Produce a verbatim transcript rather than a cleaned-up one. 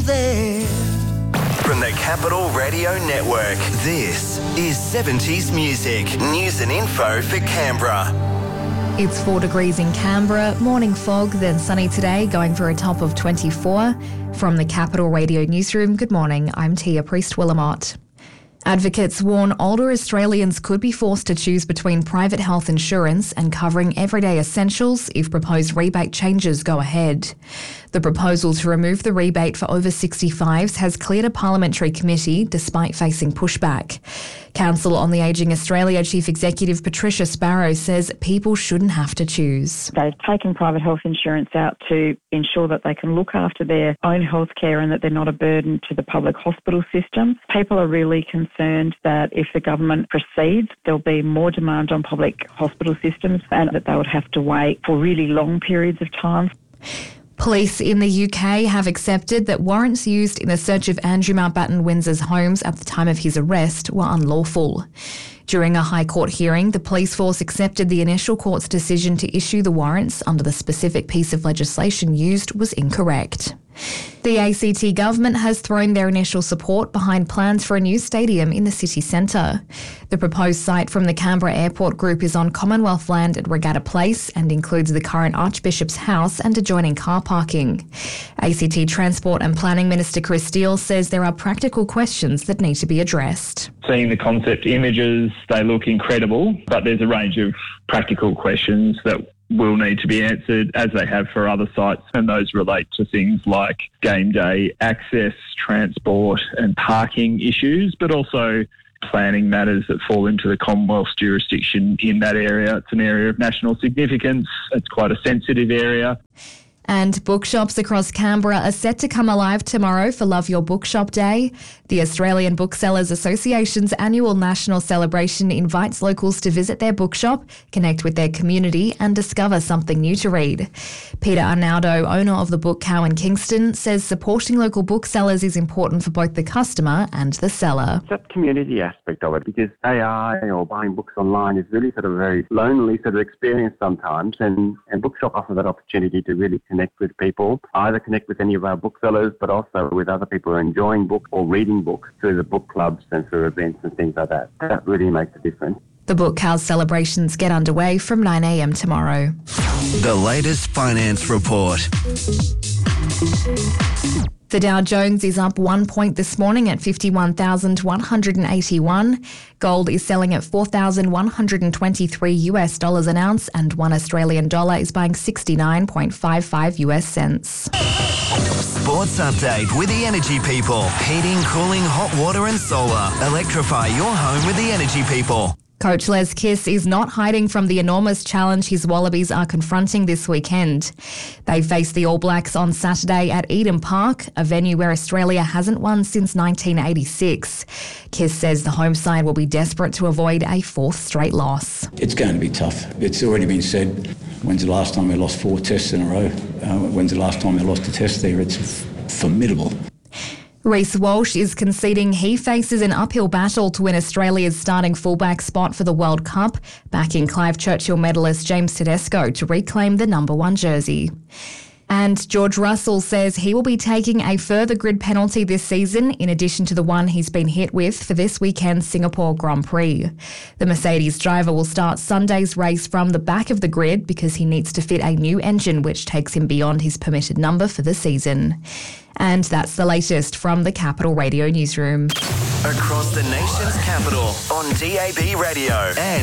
there. From the Capital Radio Network, this is seventies Music, news and info for Canberra. It's four degrees in Canberra, morning fog, then sunny today, going for a top of twenty-four. From the Capital Radio Newsroom, good morning, I'm Tia Priest-Willamott. Advocates warn older Australians could be forced to choose between private health insurance and covering everyday essentials if proposed rebate changes go ahead. The proposal to remove the rebate for over sixty-fives has cleared a parliamentary committee despite facing pushback. Council on the Ageing Australia Chief Executive Patricia Sparrow says people shouldn't have to choose. They've taken private health insurance out to ensure that they can look after their own health care and that they're not a burden to the public hospital system. People are really concerned that if the government proceeds, there'll be more demand on public hospital systems and that they would have to wait for really long periods of time. Police in the U K have accepted that warrants used in the search of Andrew Mountbatten Windsor's homes at the time of his arrest were unlawful. During a High Court hearing, the police force accepted the initial court's decision to issue the warrants under the specific piece of legislation used was incorrect. The A C T government has thrown their initial support behind plans for a new stadium in the city centre. The proposed site from the Canberra Airport Group is on Commonwealth land at Regatta Place and includes the current Archbishop's house and adjoining car parking. A C T Transport and Planning Minister Chris Steele says there are practical questions that need to be addressed. Seeing the concept images, they look incredible, but there's a range of practical questions that will need to be answered as they have for other sites, and those relate to things like game day access, transport and parking issues, but also planning matters that fall into the Commonwealth's jurisdiction in that area. It's an area of national significance. It's quite a sensitive area. And bookshops across Canberra are set to come alive tomorrow for Love Your Bookshop Day. The Australian Booksellers Association's annual national celebration invites locals to visit their bookshop, connect with their community and discover something new to read. Peter Arnaldo, owner of the Book Cow in Kingston, says supporting local booksellers is important for both the customer and the seller. It's that community aspect of it, because A I or buying books online is really sort of a very lonely sort of experience sometimes, and, and bookshop offers that opportunity to really connect with people, either connect with any of our booksellers, but also with other people who are enjoying books or reading books through the book clubs and through events and things like that. That really makes a difference. The Book Cow's celebrations get underway from nine a.m. tomorrow. The latest finance report. The Dow Jones is up one point this morning at fifty-one thousand one hundred eighty-one. Gold is selling at four thousand one hundred twenty-three US dollars an ounce, and one Australian dollar is buying sixty-nine point five five US cents. Sports update with the Energy People. Heating, cooling, hot water and solar. Electrify your home with the Energy People. Coach Les Kiss is not hiding from the enormous challenge his Wallabies are confronting this weekend. They face the All Blacks on Saturday at Eden Park, a venue where Australia hasn't won since nineteen eighty-six. Kiss says the home side will be desperate to avoid a fourth straight loss. It's going to be tough. It's already been said. When's the last time we lost four tests in a row? Uh, when's the last time we lost a test there? It's f- formidable. Reece Walsh is conceding he faces an uphill battle to win Australia's starting fullback spot for the World Cup, backing Clive Churchill medalist James Tedesco to reclaim the number one jersey. And George Russell says he will be taking a further grid penalty this season, in addition to the one he's been hit with for this weekend's Singapore Grand Prix. The Mercedes driver will start Sunday's race from the back of the grid because he needs to fit a new engine which takes him beyond his permitted number for the season. And that's the latest from the Capital Radio Newsroom. Across the nation's capital on D A B Radio and